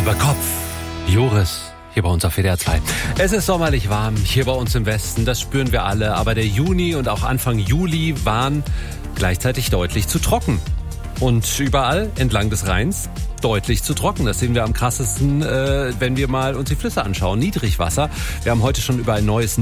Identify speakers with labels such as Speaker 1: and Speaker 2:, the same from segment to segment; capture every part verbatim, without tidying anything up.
Speaker 1: über Kopf. Joris, hier bei uns auf W D R zwei. Es ist sommerlich warm, hier bei uns im Westen, das spüren wir alle. Aber der Juni und auch Anfang Juli waren gleichzeitig deutlich zu trocken. Und überall entlang des Rheins deutlich zu trocken. Das sehen wir am krassesten, äh, wenn wir mal uns die Flüsse anschauen. Niedrigwasser. Wir haben heute schon über ein neues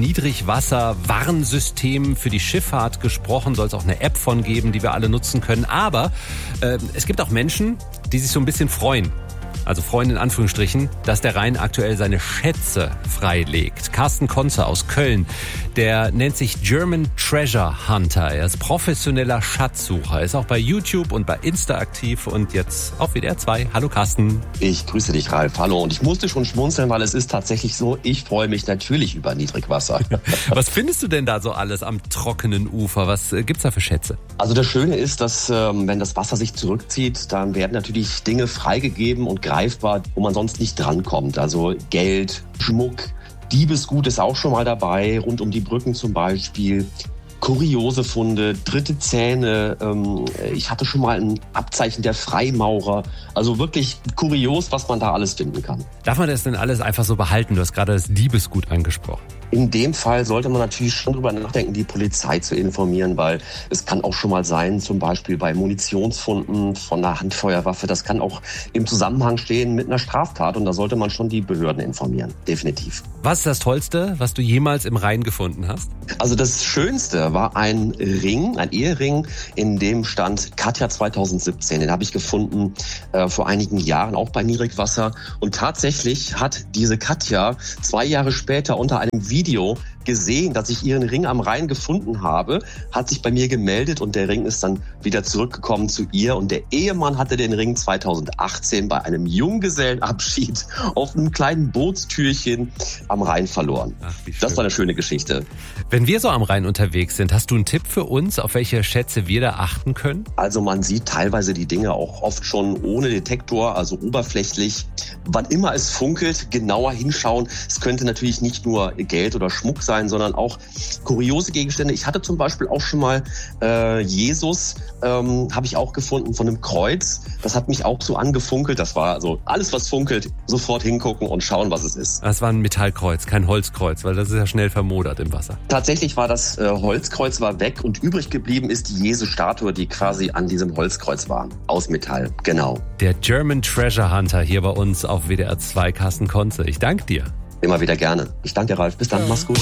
Speaker 1: Niedrigwasser-Warnsystem für die Schifffahrt gesprochen. Soll es auch eine App von geben, die wir alle nutzen können. Aber äh, es gibt auch Menschen, die sich so ein bisschen freuen. Also freuen in Anführungsstrichen, dass der Rhein aktuell seine Schätze freilegt. Carsten Konze aus Köln, der nennt sich German Treasure Hunter. Er ist professioneller Schatzsucher, ist auch bei YouTube und bei Insta aktiv und jetzt auf W D R zwei. Hallo Carsten.
Speaker 2: Ich grüße dich, Ralf. Hallo. Und ich musste schon schmunzeln, weil es ist tatsächlich so, ich freue mich natürlich über Niedrigwasser.
Speaker 1: Was findest du denn da so alles am trockenen Ufer? Was äh, gibt's da für Schätze?
Speaker 2: Also das Schöne ist, dass ähm, wenn das Wasser sich zurückzieht, dann werden natürlich Dinge freigegeben und greifbar, wo man sonst nicht drankommt. Also Geld, Schmuck, Diebesgut ist auch schon mal dabei, rund um die Brücken zum Beispiel. Kuriose Funde, dritte Zähne. Ähm, ich hatte schon mal ein Abzeichen der Freimaurer. Also wirklich kurios, was man da alles finden kann.
Speaker 1: Darf man das denn alles einfach so behalten? Du hast gerade das Diebesgut angesprochen.
Speaker 2: In dem Fall sollte man natürlich schon drüber nachdenken, die Polizei zu informieren, weil es kann auch schon mal sein, zum Beispiel bei Munitionsfunden von einer Handfeuerwaffe, das kann auch im Zusammenhang stehen mit einer Straftat und da sollte man schon die Behörden informieren, definitiv.
Speaker 1: Was ist das Tollste, was du jemals im Rhein gefunden hast?
Speaker 2: Also das Schönste war ein Ring, ein Ehering, in dem stand Katja zwanzig siebzehn. Den habe ich gefunden äh, vor einigen Jahren, auch bei Niedrigwasser. Und tatsächlich hat diese Katja zwei Jahre später unter einem Video gesehen, dass ich ihren Ring am Rhein gefunden habe, hat sich bei mir gemeldet und der Ring ist dann wieder zurückgekommen zu ihr. Und der Ehemann hatte den Ring zweitausendachtzehn bei einem Junggesellenabschied auf einem kleinen Bootstürchen am Rhein verloren. Ach, wie schön. Das war eine schöne Geschichte.
Speaker 1: Wenn wir so am Rhein unterwegs sind, hast du einen Tipp für uns, auf welche Schätze wir da achten können?
Speaker 2: Also man sieht teilweise die Dinge auch oft schon ohne Detektor, also oberflächlich. Wann immer es funkelt, genauer hinschauen. Es könnte natürlich nicht nur Geld oder Schmuck sein, sondern auch kuriose Gegenstände. Ich hatte zum Beispiel auch schon mal äh, Jesus, ähm, habe ich auch gefunden von einem Kreuz. Das hat mich auch so angefunkelt. Das war also alles, was funkelt, sofort hingucken und schauen, was es ist.
Speaker 1: Das war ein Metallkreuz, kein Holzkreuz, weil das ist ja schnell vermodert im Wasser.
Speaker 2: Tatsächlich war das äh, Holzkreuz war weg und übrig geblieben ist die Jesu-Statue, die quasi an diesem Holzkreuz war. Aus Metall, genau.
Speaker 1: Der German Treasure Hunter hier bei uns auf W D R zwei, Carsten Konze. Ich danke dir.
Speaker 2: Immer wieder gerne. Ich danke dir, Ralf. Bis dann. Mach's gut.